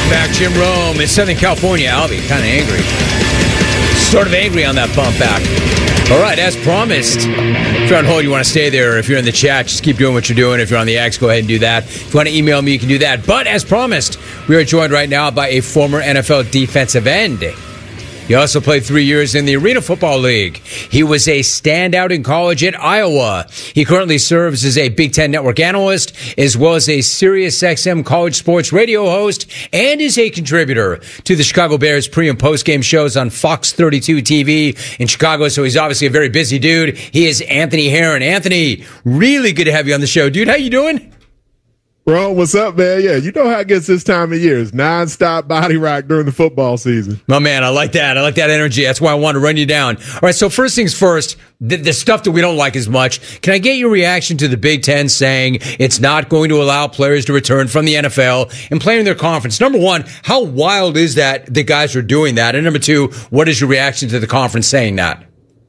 Welcome back, Jim Rome in Southern California. I'll be kind of angry. Sort of angry on that bump back. All right, as promised. If you're on hold, you want to stay there. If you're in the chat, just keep doing what you're doing. If you're on the X, go ahead and do that. If you want to email me, you can do that. But as promised, we are joined right now by a former NFL defensive end. He also played 3 years in the Arena Football League. He was a standout in college at Iowa. He currently serves as a Big Ten Network analyst, as well as a SiriusXM college sports radio host, and is a contributor to the Chicago Bears pre- and post-game shows on Fox 32 TV in Chicago. So he's obviously a very busy dude. He is Anthony Herron. Anthony, really good to have you on the show, dude. How you doing? Bro, what's up, man? Yeah, you know how it gets this time of year. It's nonstop body rock during the football season. My man, I like that. I like that energy. That's why I want to run you down. All right, so first things first, the stuff that we don't like as much. Can I get your reaction to the Big Ten saying it's not going to allow players to return from the NFL and play in their conference? Number one, how wild is that the guys are doing that? And number two, what is your reaction to the conference saying that?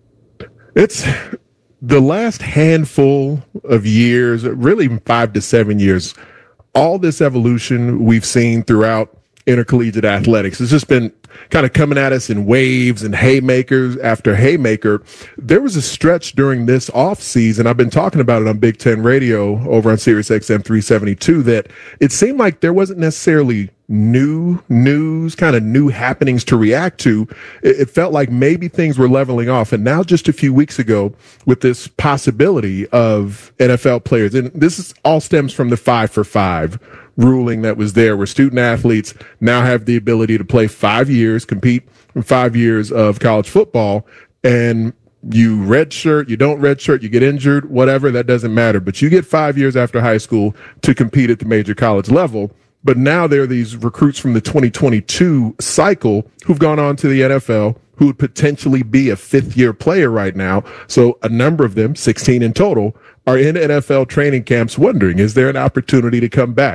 It's the last handful of years, really 5 to 7 years, all this evolution we've seen throughout intercollegiate athletics has just been kind of coming at us in waves and haymakers after haymaker. There was a stretch during this off season, I've been talking about it on Big Ten Radio over on SiriusXM 372, that it seemed like there wasn't necessarily new news, kind of new happenings to react to. It felt like maybe things were leveling off. And now just a few weeks ago, with this possibility of NFL players, and all stems from the 5 for 5 ruling that was there, where student athletes now have the ability to play 5 years, compete in 5 years of college football, and you redshirt, you don't redshirt, you get injured, whatever, that doesn't matter. But you get 5 years after high school to compete at the major college level. But now there are these recruits from the 2022 cycle who've gone on to the NFL who would potentially be a fifth-year player right now. So a number of them, 16 in total, are in NFL training camps wondering, is there an opportunity to come back?